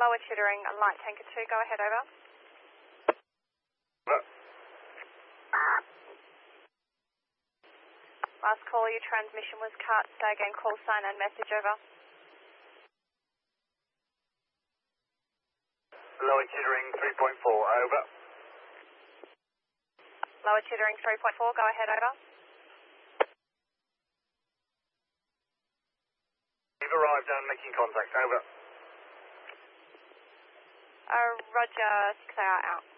Lower Chittering, Light Tanker 2, go ahead, over. Last call, your transmission was cut. Say again, call sign and message, over. Lower Chittering 3.4, over. Lower Chittering 3.4, go ahead, over. We've arrived and making contact, over. Roger, 6AR out.